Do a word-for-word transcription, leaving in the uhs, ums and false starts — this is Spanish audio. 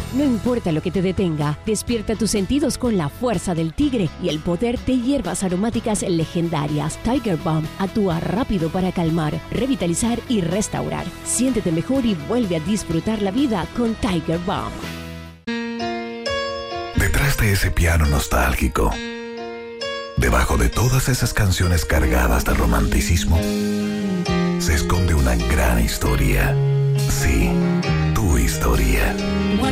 No importa lo que te detenga, despierta tus sentidos con la fuerza del tigre y el poder de hierbas aromáticas legendarias. Tiger Balm actúa rápido para calmar, revitalizar y restaurar. Siéntete mejor y vuelve a disfrutar la vida con Tiger Balm. Detrás de ese piano nostálgico, debajo de todas esas canciones cargadas de romanticismo, se esconde una gran historia. Sí, tu historia.